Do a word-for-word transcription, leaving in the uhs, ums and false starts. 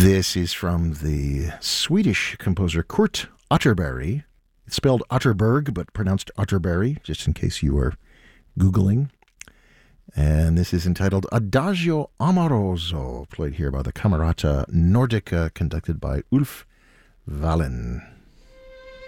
This is from the Swedish composer Kurt Otterberg. It's spelled Otterberg, but pronounced Otterberg, just in case you are Googling. And this is entitled Adagio Amoroso, played here by the Camerata Nordica, conducted by Ulf Wallin.